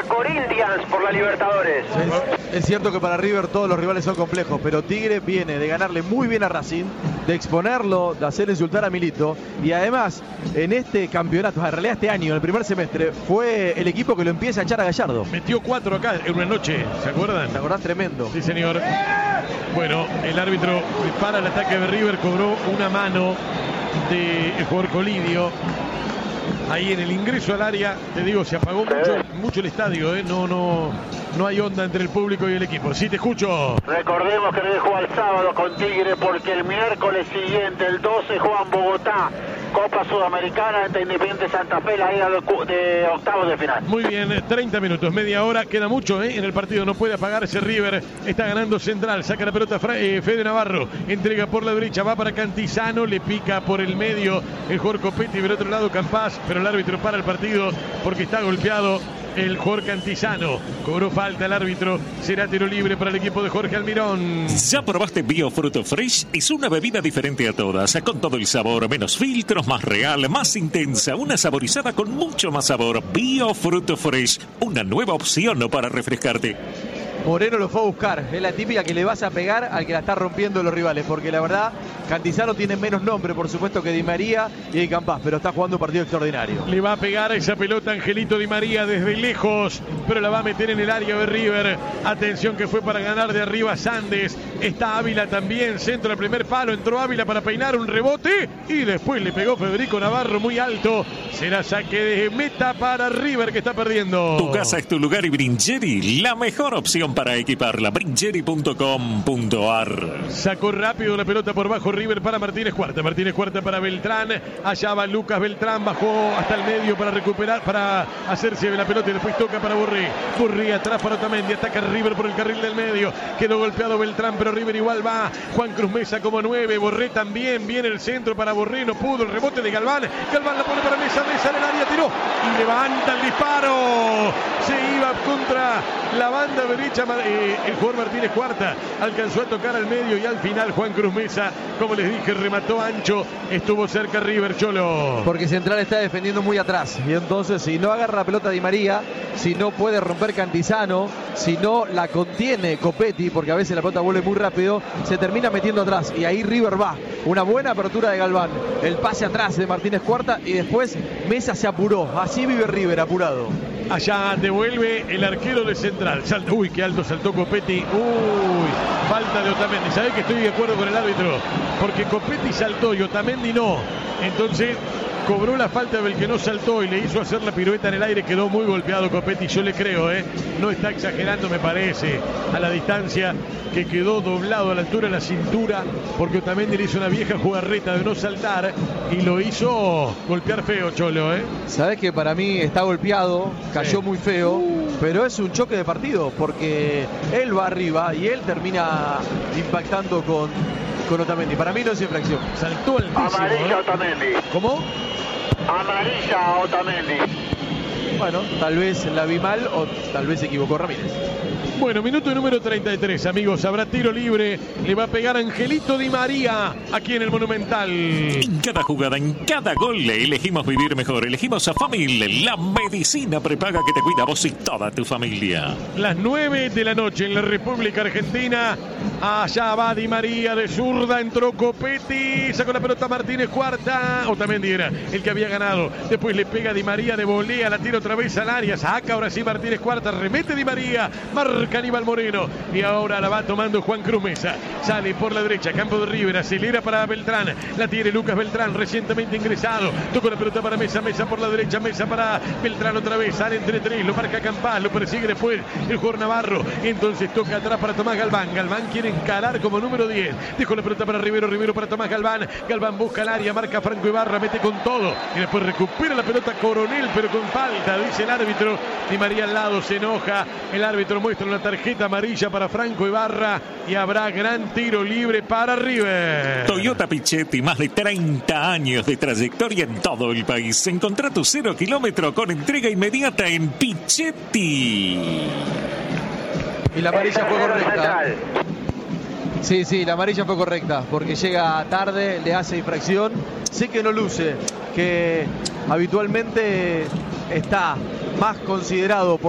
contra Corinthians por la Libertadores. Es cierto que para River todos los rivales son complejos, pero Tigre viene de ganarle muy bien a Racing, de exponerlo, de hacer insultar a Milito, y además en este campeonato, en realidad este año, en el primer semestre, fue el equipo que lo empieza a echar a Gallardo. Metió 4 acá en una noche, ¿se acuerdan? ¿Te acordás? Tremendo. Sí, señor. Bueno, el árbitro para el ataque de River, cobró una mano del jugador Colidio. Ahí en el ingreso al área, te digo, se apagó mucho el estadio, ¿eh? No hay onda entre el público y el equipo. Sí, te escucho. Recordemos que no juega el sábado con Tigre porque el miércoles siguiente, el 12, juega en Bogotá. Copa Sudamericana entre Independiente Santa Fe, la ida de octavos de final. Muy bien, 30 minutos, media hora, queda mucho en el partido, no puede apagarse River, está ganando Central, saca la pelota Fede Navarro, entrega por la derecha, va para Cantizano, le pica por el medio el jugador Copetti, del otro lado Campás, pero el árbitro para el partido porque está golpeado el jugador Cantizano. Cobró falta el árbitro, será tiro libre para el equipo de Jorge Almirón. ¿Ya probaste Biofruto Fresh? Es una bebida diferente a todas, con todo el sabor, menos filtros, más real, más intensa, una saborizada con mucho más sabor. Biofruto Fresh, una nueva opción para refrescarte. Moreno lo fue a buscar, es la típica que le vas a pegar al que la está rompiendo los rivales, porque la verdad, Cantizano tiene menos nombre, por supuesto, que Di María y Campás, pero está jugando un partido extraordinario. Le va a pegar esa pelota Angelito Di María desde lejos, pero la va a meter en el área de River. Atención que fue para ganar de arriba Sandes, está Ávila también, centro al primer palo, entró Ávila para peinar un rebote y después le pegó Federico Navarro muy alto. Será saque de meta para River que está perdiendo. Tu casa es tu lugar y Bringeri, la mejor opción para equiparla. Bringeri.com.ar. Sacó rápido la pelota por bajo River para Martínez Cuarta. Martínez Cuarta para Beltrán. Allá va Lucas Beltrán. Bajó hasta el medio para recuperar, para hacerse de la pelota y después toca para Borré. Borré atrás para Otamendi. Ataca River por el carril del medio. Quedó golpeado Beltrán, pero River igual va. Juan Cruz Mesa como 9. Borré también. Viene el centro para Borré. No pudo. El rebote de Galván. Galván la pone para Mesa. Mesa en el área. Tiró. Y levanta el disparo. Se iba contra la banda derecha. El jugador Martínez Cuarta alcanzó a tocar al medio y al final Juan Cruz Mesa, como les dije, remató ancho. Estuvo cerca River, Cholo. Porque Central está defendiendo muy atrás. Y entonces, si no agarra la pelota Di María, si no puede romper Cantizano, si no la contiene Copetti, porque a veces la pelota vuelve muy rápido, se termina metiendo atrás. Y ahí River va. Una buena apertura de Galván. El pase atrás de Martínez Cuarta y después Mesa se apuró. Así vive River, apurado. Allá devuelve el arquero de Central. Salta. Uy, qué alto saltó Copetti. Uy, falta de Otamendi. ¿Sabés que estoy de acuerdo con el árbitro? Porque Copetti saltó y Otamendi no. Entonces cobró la falta del que no saltó y le hizo hacer la pirueta en el aire. Quedó muy golpeado Copetti, yo le creo, no está exagerando, me parece, a la distancia, que quedó doblado a la altura de la cintura, porque Otamendi le hizo una vieja jugarreta de no saltar y lo hizo golpear feo, Cholo. Sabés que para mí está golpeado, cayó muy feo, pero es un choque de partido, porque él va arriba y él termina impactando con Otamendi. Para mí no es infracción. Saltó altísimo. Amarilla Otamendi. ¿Cómo? Amarilla Otamendi. Bueno, tal vez la vi mal o tal vez se equivocó Ramírez. Bueno, minuto número 33, amigos. Habrá tiro libre. Le va a pegar Angelito Di María aquí en el Monumental. En cada jugada, en cada gol, elegimos vivir mejor. Elegimos a Famil, la medicina prepaga que te cuida a vos y toda tu familia. Las 9 de la noche en la República Argentina. Allá va Di María de zurda. Entró Copetti. Sacó la pelota Martínez Cuarta. Otamendi era el que había ganado. Después le pega Di María de volea. La tira otra vez al área. Saca ahora sí Martínez Cuarta. Remete Di María. Marca Aníbal Moreno y ahora la va tomando Juan Cruz Mesa. Sale por la derecha, campo de River, acelera para Beltrán, la tiene Lucas Beltrán, recientemente ingresado, tocó la pelota para Mesa, Mesa por la derecha, Mesa para Beltrán otra vez, sale entre tres, lo marca Campás, lo persigue después el jugador Navarro, entonces toca atrás para Tomás Galván, Galván quiere encarar como número 10, dejó la pelota para Rivero, Rivero para Tomás Galván, Galván busca el área, marca Franco Ibarra, mete con todo y después recupera la pelota Coronel, pero con falta, dice el árbitro. Di María al lado se enoja, el árbitro muestra una tarjeta amarilla para Franco Ibarra y habrá gran tiro libre para River. Toyota Pichetti, más de 30 años de trayectoria en todo el país. Encontrá tu 0 kilómetro con entrega inmediata en Pichetti. Y la amarilla fue correcta. Sí, la amarilla fue correcta, porque llega tarde, le hace infracción. Sé que no luce, que habitualmente está más considerado por